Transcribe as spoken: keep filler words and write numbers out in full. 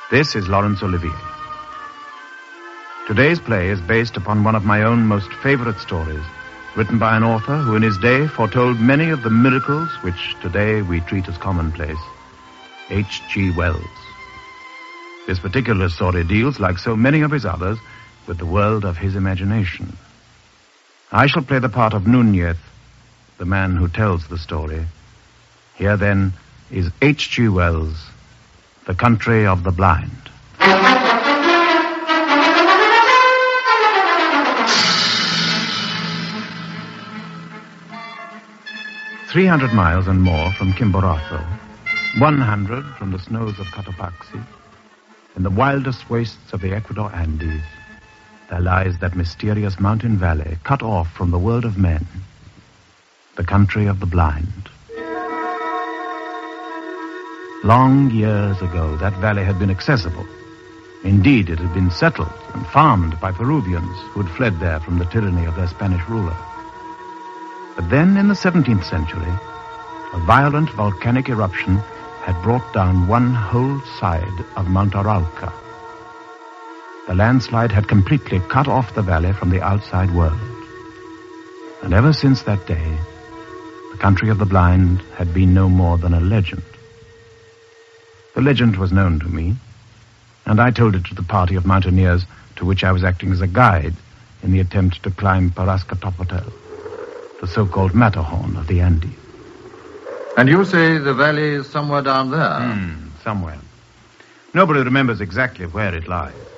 This is Laurence Olivier. Today's play is based upon one of my own most favorite stories, written by an author who in his day foretold many of the miracles which today we treat as commonplace, H G Wells. This particular story deals, like so many of his others, with the world of his imagination. I shall play the part of Nunez, the man who tells the story. Here, then, is H G Wells, The Country of the Blind. Three hundred miles and more from Chimborazo, one hundred from the snows of Cotopaxi, in the wildest wastes of the Ecuador Andes, there lies that mysterious mountain valley cut off from the world of men, the country of the blind. Long years ago, that valley had been accessible. Indeed, it had been settled and farmed by Peruvians who had fled there from the tyranny of their Spanish ruler. But then, in the seventeenth century, a violent volcanic eruption had brought down one whole side of Mount Arauca. The landslide had completely cut off the valley from the outside world. And ever since that day, the country of the blind had been no more than a legend. The legend was known to me, and I told it to the party of mountaineers to which I was acting as a guide in the attempt to climb Parascatopotel, the so-called Matterhorn of the Andes. And you say the valley is somewhere down there? Hmm, somewhere. Nobody remembers exactly where it lies.